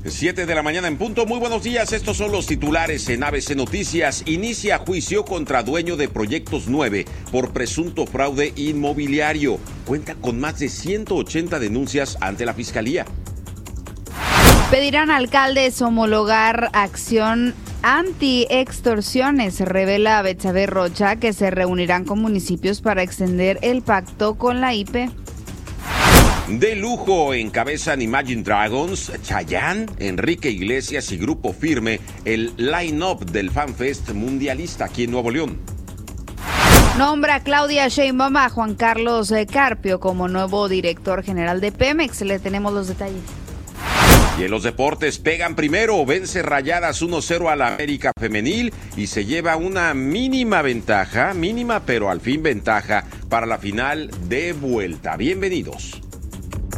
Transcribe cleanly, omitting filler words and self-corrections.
7 de la mañana en punto. Muy buenos días, estos son los titulares en ABC Noticias. Inicia juicio contra dueño de Proyectos 9 por presunto fraude inmobiliario. Cuenta con más de 180 denuncias ante la Fiscalía. Pedirán a alcaldes homologar acción anti-extorsiones. Revela Betsabe Rocha que se reunirán con municipios para extender el pacto con la IP. De lujo encabezan Imagine Dragons, Chayanne, Enrique Iglesias y Grupo Firme el line-up del FanFest mundialista aquí en Nuevo León. Nombra Claudia Sheinbaum a Juan Carlos Carpio como nuevo director general de Pemex. Le tenemos los detalles. Y en los deportes, pegan primero, vence Rayadas 1-0 a la América Femenil y se lleva una mínima ventaja, pero al fin ventaja para la final de vuelta. Bienvenidos.